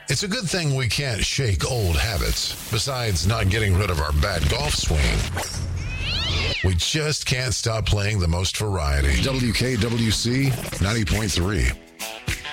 It's a good thing we can't shake old habits. Besides not getting rid of our bad golf swing, we just can't stop playing the most variety. WKWC 90.3.